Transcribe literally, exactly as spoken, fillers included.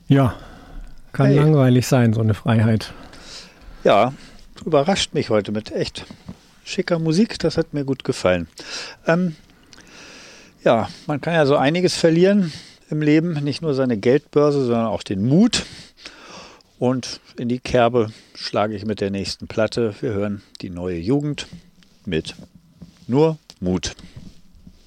Ja, kann Hey. langweilig sein, so eine Freiheit. Ja, du überrascht mich heute mit echt schicker Musik. Das hat mir gut gefallen. Ähm, ja, man kann ja so einiges verlieren im Leben. Nicht nur seine Geldbörse, sondern auch den Mut. Und in die Kerbe schlage ich mit der nächsten Platte. Wir hören die neue Jugend mit Nur Mut.